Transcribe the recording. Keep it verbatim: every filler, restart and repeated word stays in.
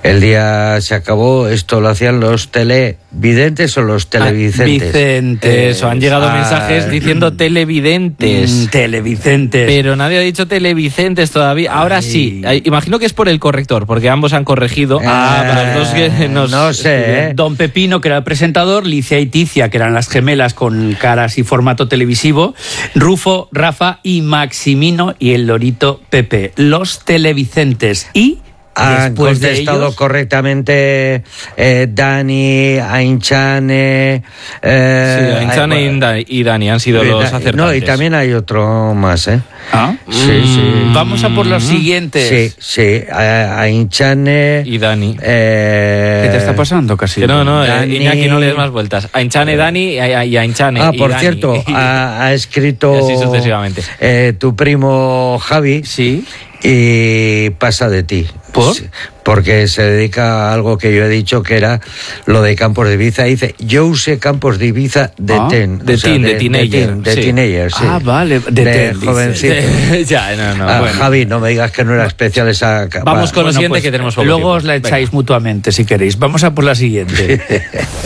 el día se acabó. Esto lo hacían los televidentes o los televidentes. Vicentes. Eso, han llegado ah, mensajes diciendo televidentes. Mm, televidentes. Pero nadie ha dicho televicentes todavía. Ahora Ay. sí. Imagino que es por el corrector, porque ambos han corregido. Eh, ah, para los dos que nos... No sé. ¿eh? Don Pepino, que era el presentador, Licia y Ticia, que eran las gemelas con caras y formato televisivo, Rufo, Rafa y Maximino y el lorito Pepe. Los televicentes. Y... Han contestado de ellos, correctamente eh, Dani, Ainchane... Eh, sí, Ainchane hay, y Dani han sido los acertantes. No, y también hay otro más, ¿eh? ¿Ah? Sí, mm, sí. Vamos a por los siguientes. Sí, sí. Ainchane... Y Dani. Eh, ¿Qué te está pasando, casi? Que no, no, Dani, Iñaki, no le des más vueltas. Ainchane, Dani y Ainchane. Ah, por y Dani. cierto, ha, ha escrito... Y así sucesivamente. Eh, tu primo Javi... Sí. Y pasa de ti. ¿Por? Porque se dedica a algo que yo he dicho que era lo de Campos de Ibiza. Dice, yo usé Campos de Ibiza de ah, ten. De, o sea, teen, de, de teenager. De, sí. teenager, sí. Ah, vale. De, de ten, jovencito. De, ya, no, no. Ah, bueno. Javi, no me digas que no era especial esa... Vamos con bueno, lo siguiente pues, que tenemos poco luego tiempo. os la echáis Venga. mutuamente si queréis. Vamos a por la siguiente.